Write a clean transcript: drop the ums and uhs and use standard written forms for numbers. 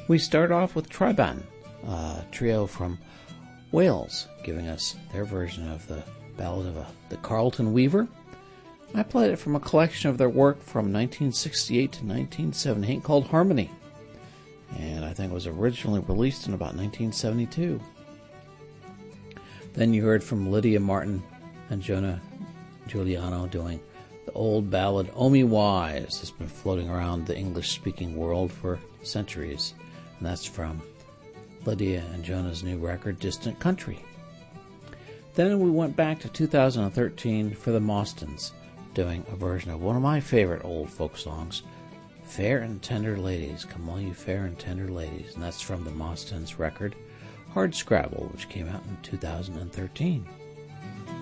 We start off with Triban, a trio from Wales, giving us their version of the Ballad of the Carlton Weaver. I played it from a collection of their work from 1968 to 1978 called Harmony, and I think it was originally released in about 1972. Then you heard from Lydia Martin and Jonah Giuliano doing the old ballad "Oh Me Wise." It's been floating around the English-speaking world for centuries, and that's from Lydia and Jonah's new record, Distant Country. Then we went back to 2013 for the Mostons, doing a version of one of my favorite old folk songs, Fair and Tender Ladies, Come All You Fair and Tender Ladies, and that's from the Mostons record, Hard Scrabble, which came out in 2013.